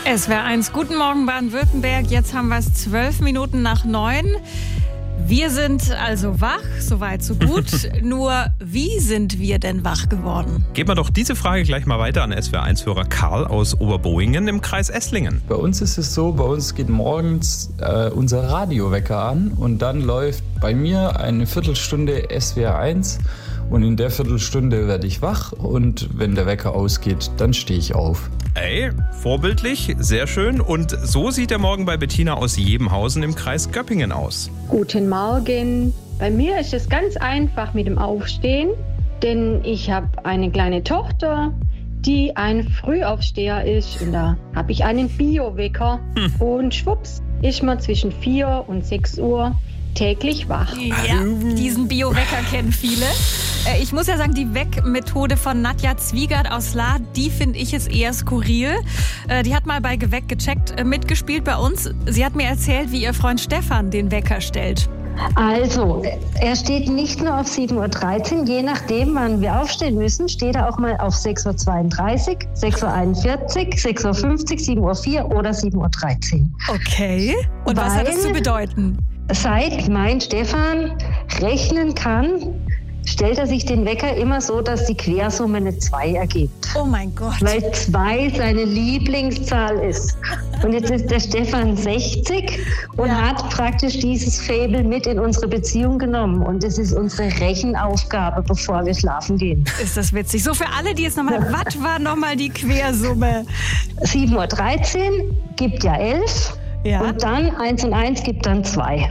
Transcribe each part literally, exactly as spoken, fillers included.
S W R eins, guten Morgen Baden-Württemberg. Jetzt haben wir es zwölf Minuten nach neun. Wir sind also wach, soweit so gut. Nur, wie sind wir denn wach geworden? Geben wir doch diese Frage gleich mal weiter an S W R eins-Hörer Karl aus Oberboingen im Kreis Esslingen. Bei uns ist es so, bei uns geht morgens äh, unser Radiowecker an und dann läuft bei mir eine Viertelstunde S W R eins und in der Viertelstunde werde ich wach und wenn der Wecker ausgeht, dann stehe ich auf. Ey, vorbildlich, sehr schön. Und so sieht der Morgen bei Bettina aus Jebenhausen im Kreis Göppingen aus. Guten Morgen. Bei mir ist es ganz einfach mit dem Aufstehen, denn ich habe eine kleine Tochter, die ein Frühaufsteher ist. Und da habe ich einen Bio-Wecker. Hm. Und schwupps ist man zwischen vier und sechs Uhr täglich wach. Ja, diesen Bio-Wecker kennen viele. Ich muss ja sagen, die Weck-Methode von Nadja Zwiegert aus Lahr, die finde ich jetzt eher skurril. Die hat mal bei Geweckt gecheckt mitgespielt bei uns. Sie hat mir erzählt, wie ihr Freund Stefan den Wecker stellt. Also, er steht nicht nur auf sieben Uhr dreizehn, je nachdem, wann wir aufstehen müssen, steht er auch mal auf sechs Uhr zweiunddreißig, sechs Uhr einundvierzig, sechs Uhr fünfzig, sieben Uhr vier oder sieben Uhr dreizehn. Okay, und Weil, was hat das zu bedeuten? Seit mein Stefan rechnen kann, stellt er sich den Wecker immer so, dass die Quersumme eine zwei ergibt. Oh mein Gott. Weil zwei seine Lieblingszahl ist. Und jetzt ist der Stefan sechzig und ja. hat praktisch dieses Faible mit in unsere Beziehung genommen. Und es ist unsere Rechenaufgabe, bevor wir schlafen gehen. Ist das witzig. So für alle, die jetzt nochmal, was war nochmal die Quersumme? sieben Uhr dreizehn gibt ja elf. Ja. Und dann eins und eins gibt dann zwei.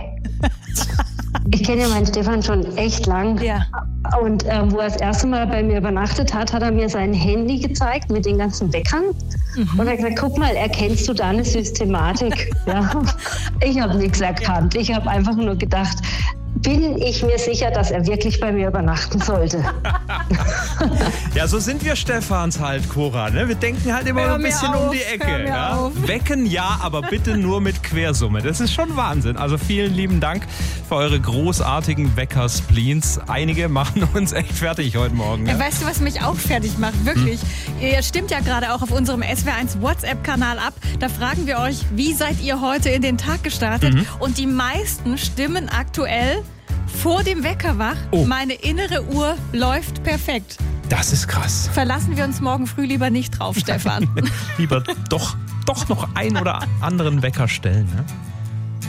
Ich kenne ja meinen Stefan schon echt lang. Ja. Und äh, wo er das erste Mal bei mir übernachtet hat, hat er mir sein Handy gezeigt mit den ganzen Weckern. Mhm. Und er hat gesagt, guck mal, erkennst du da eine Systematik? Ja. Ich habe nichts erkannt. Ich habe einfach nur gedacht, bin ich mir sicher, dass er wirklich bei mir übernachten sollte. Ja, so sind wir Stefans halt, Cora. Ne? Wir denken halt immer hör ein bisschen auf, um die Ecke. Ja? Wecken ja, aber bitte nur mit Quersumme. Das ist schon Wahnsinn. Also vielen lieben Dank für eure großartigen Wecker-Spleens. Einige machen uns echt fertig heute Morgen. Ne? Ja, weißt du, was mich auch fertig macht? Wirklich. Hm. Ihr stimmt ja gerade auch auf unserem S W R eins WhatsApp-Kanal ab. Da fragen wir euch, wie seid ihr heute in den Tag gestartet? Mhm. Und die meisten stimmen aktuell vor dem Wecker wach. Oh. Meine innere Uhr läuft perfekt. Das ist krass. Verlassen wir uns morgen früh lieber nicht drauf, Stefan. Lieber doch, doch noch einen oder anderen Wecker stellen. Ne?